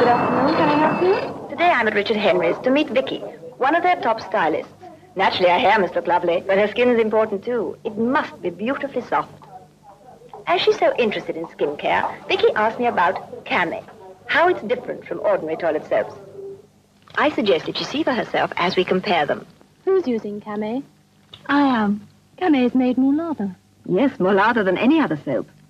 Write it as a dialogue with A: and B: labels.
A: Good afternoon. Can I help you? Today I'm at Richard Henry's to meet Vicky, one of their top stylists. Naturally, her hair must look lovely, but her skin is important too. It must be beautifully soft. As she's so interested in skincare, Vicky asked me about Camay, how it's different from ordinary toilet soaps. I suggested she see for herself as we compare them.
B: Who's using Camay? I am. Camay is made more lather.
A: Yes, more lather than any other soap.